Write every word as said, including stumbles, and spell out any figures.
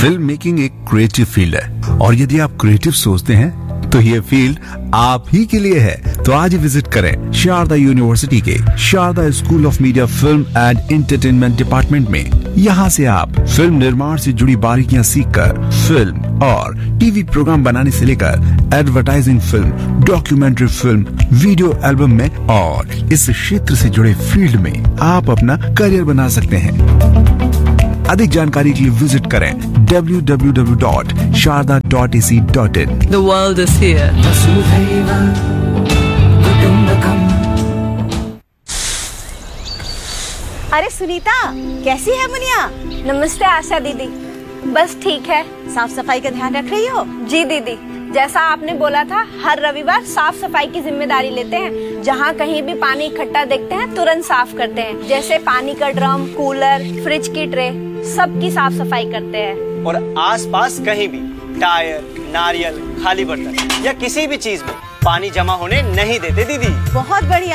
Film making एक creative field है और यदि आप क्रिएटिव सोचते हैं तो ये फील्ड आप ही के लिए है। तो आज ही विजिट करें शारदा यूनिवर्सिटी के Sharda school of media film and entertainment department में। यहाँ से आप फिल्म निर्माण से जुड़ी बारीकियां सीखकर फिल्म और टीवी प्रोग्राम बनाने से लेकर advertising film, documentary film, video album में और इस क्षेत्र से जुड़े फील्ड में आप अपना करियर बना सकते हैं। अधिक जानकारी के लिए विजिट करें W W W dot Sharda dot A C dot in. The world is here. अरे सुनीता, कैसी है मुनिया? नमस्ते आशा दीदी, बस ठीक है। साफ सफाई का ध्यान रख रही हो? जी दीदी, जैसा आपने बोला था हर रविवार साफ सफाई की जिम्मेदारी लेते हैं। जहाँ कहीं भी पानी इकट्ठा देखते हैं तुरंत साफ करते हैं। जैसे पानी का ड्रम, कूलर, फ्रिज की ट्रे, सबकी साफ सफाई करते हैं। और आसपास कहीं भी टायर, नारियल, खाली बर्तन या किसी भी चीज में पानी जमा होने नहीं देते दीदी। बहुत बढ़िया।